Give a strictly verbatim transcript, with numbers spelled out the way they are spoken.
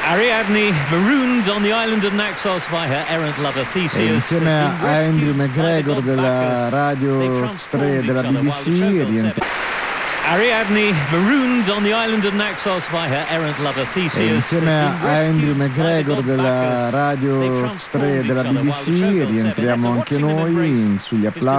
Ariadne, marooned on the island of Naxos by her errant lover Theseus. E insieme a Andrew McGregor della Radio tre della B B C rientra. Ariadne, marooned on the island of Naxos by her errant lover Theseus. E insieme a Andrew McGregor della Radio tre della B B C rientriamo anche noi in, sugli applausi.